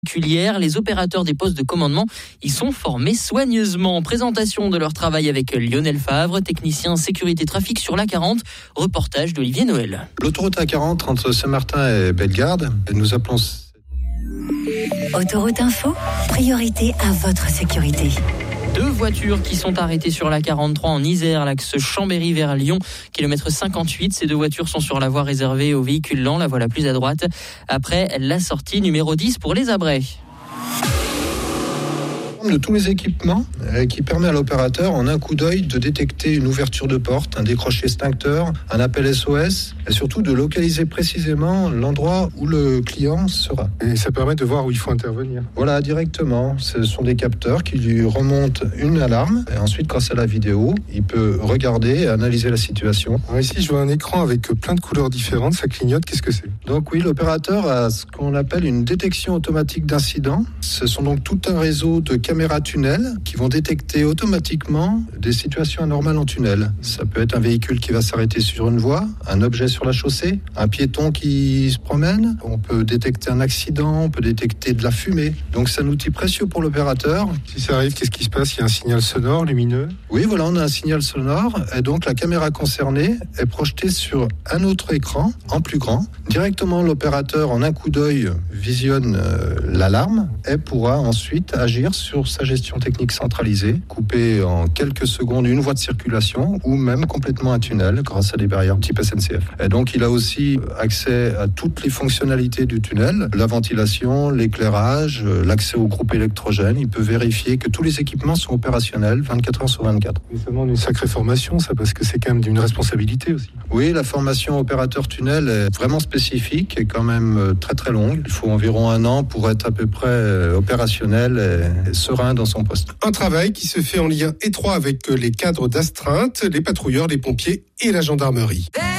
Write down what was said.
particulière. Les opérateurs des postes de commandement y sont formés soigneusement. Présentation de leur travail avec Lionel Favre, technicien sécurité trafic sur l'A40. Reportage d'Olivier Noël. L'autoroute A40 entre Saint-Martin et Bellegarde, nous appelons... Autoroute Info, priorité à votre sécurité. 2 voitures qui sont arrêtées sur la 43 en Isère, l'axe Chambéry vers Lyon, kilomètre 58. Ces 2 voitures sont sur la voie réservée aux véhicules lents, la voie la plus à droite, après la sortie numéro 10 pour les abrets. De tous les équipements qui permet à l'opérateur en un coup d'œil de détecter une ouverture de porte, un décroché extincteur, un appel SOS et surtout de localiser précisément l'endroit où le client sera. Et ça permet de voir où il faut intervenir. Voilà, directement. Ce sont des capteurs qui lui remontent une alarme et ensuite, grâce à la vidéo, il peut regarder et analyser la situation. Alors ici, je vois un écran avec plein de couleurs différentes, ça clignote, qu'est-ce que c'est ? Donc oui, l'opérateur a ce qu'on appelle une détection automatique d'incidents. Ce sont donc tout un réseau de caméras tunnel qui vont détecter automatiquement des situations anormales en tunnel. Ça peut être un véhicule qui va s'arrêter sur une voie, un objet sur la chaussée, un piéton qui se promène. On peut détecter un accident, on peut détecter de la fumée. Donc c'est un outil précieux pour l'opérateur. Si ça arrive, qu'est-ce qui se passe ? Il y a un signal sonore, lumineux ? Oui, voilà, on a un signal sonore et donc la caméra concernée est projetée sur un autre écran en plus grand. Directement, l'opérateur, en un coup d'œil, visionne l'alarme et pourra ensuite agir sur sa gestion technique centralisée, couper en quelques secondes une voie de circulation ou même complètement un tunnel grâce à des barrières type SNCF. Et donc il a aussi accès à toutes les fonctionnalités du tunnel, la ventilation, l'éclairage, l'accès au groupe électrogène. Il peut vérifier que tous les équipements sont opérationnels 24 heures sur 24. Ça demande une sacrée formation, ça, parce que c'est quand même d'une responsabilité aussi. Oui, la formation opérateur tunnel est vraiment spécifique et quand même très très longue. Il faut environ 1 an pour être à peu près opérationnel et serein dans son poste. Un travail qui se fait en lien étroit avec les cadres d'astreinte, les patrouilleurs, les pompiers et la gendarmerie.